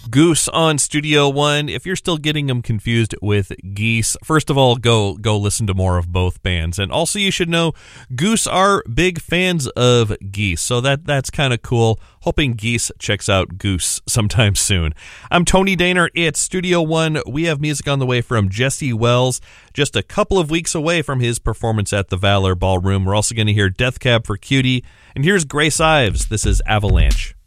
Goose on Studio One. If you're still getting them confused with Geese, first of all, go listen to more of both bands. And also you should know Goose are big fans of Geese, so that's kind of cool. Hoping Geese checks out Goose sometime soon. I'm Tony Daner. It's Studio One. We have music on the way from Jesse Wells, just a couple of weeks away from his performance at the Valor Ballroom. We're also going to hear Death Cab for Cutie. And here's Grace Ives. This is Avalanche.